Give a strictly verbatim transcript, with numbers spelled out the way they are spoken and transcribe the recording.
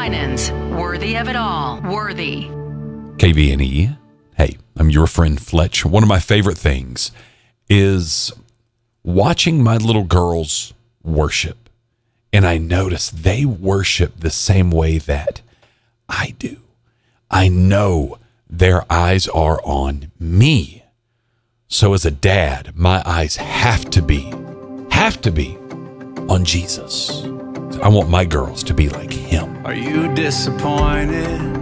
Winans, worthy of it all. Worthy. K V N E. Hey, I'm your friend Fletch. One of my favorite things is watching my little girls worship. And I notice they worship the same way that I do. I know their eyes are on me. So as a dad, my eyes have to be, have to be on Jesus. I want my girls to be like him. Are you disappointed